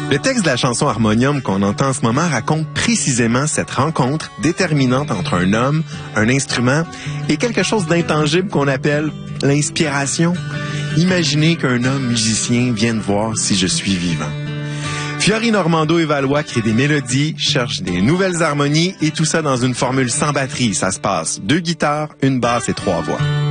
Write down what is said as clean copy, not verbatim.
Le texte de la chanson Harmonium qu'on entend en ce moment raconte précisément cette rencontre déterminante entre un homme, un instrument et quelque chose d'intangible qu'on appelle l'inspiration. Imaginez qu'un homme musicien vienne voir si je suis vivant. Fiori Normando et Valois créent des mélodies, cherchent des nouvelles harmonies et tout ça dans une formule sans batterie. Ça se passe 2 guitares, 1 basse et 3 voix.